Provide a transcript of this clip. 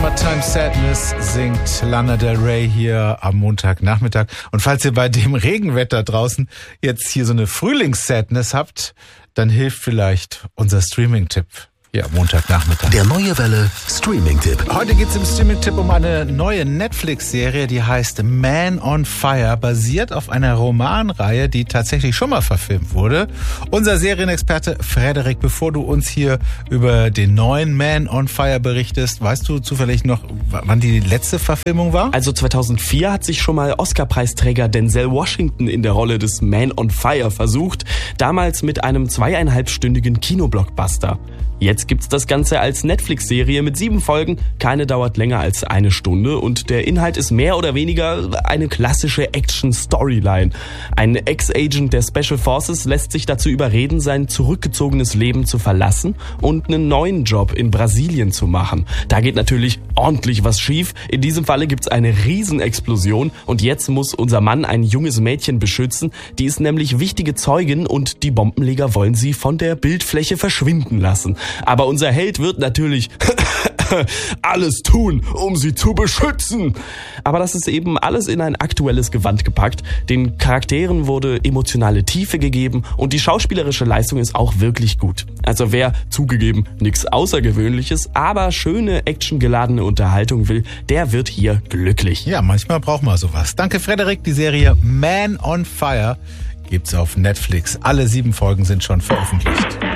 Summertime Sadness singt Lana Del Rey hier am Montagnachmittag. Und falls ihr bei dem Regenwetter draußen jetzt hier so eine Frühlings-Sadness habt, dann hilft vielleicht unser Streaming-Tipp. Ja, Montagnachmittag. Der Neue Welle Streaming-Tipp. Heute geht's im Streaming-Tipp um eine neue Netflix-Serie, die heißt Man on Fire, basiert auf einer Romanreihe, die tatsächlich schon mal verfilmt wurde. Unser Serienexperte Frederik, bevor du uns hier über den neuen Man on Fire berichtest, weißt du zufällig noch, wann die letzte Verfilmung war? Also 2004 hat sich schon mal Oscar-Preisträger Denzel Washington in der Rolle des Man on Fire versucht, damals mit einem 2,5-stündigen Kinoblockbuster. Jetzt gibt's das Ganze als Netflix-Serie mit 7 Folgen, keine dauert länger als 1 Stunde und der Inhalt ist mehr oder weniger eine klassische Action-Storyline. Ein Ex-Agent der Special Forces lässt sich dazu überreden, sein zurückgezogenes Leben zu verlassen und einen neuen Job in Brasilien zu machen. Da geht natürlich ordentlich was schief. In diesem Falle gibt's eine Riesenexplosion und jetzt muss unser Mann ein junges Mädchen beschützen. Die ist nämlich wichtige Zeugin und die Bombenleger wollen sie von der Bildfläche verschwinden lassen. Aber unser Held wird natürlich alles tun, um sie zu beschützen. Aber das ist eben alles in ein aktuelles Gewand gepackt. Den Charakteren wurde emotionale Tiefe gegeben und die schauspielerische Leistung ist auch wirklich gut. Also wer zugegeben nichts Außergewöhnliches, aber schöne actiongeladene Unterhaltung will, der wird hier glücklich. Ja, manchmal braucht man sowas. Danke Frederik, die Serie Man on Fire gibt's auf Netflix. Alle 7 Folgen sind schon veröffentlicht.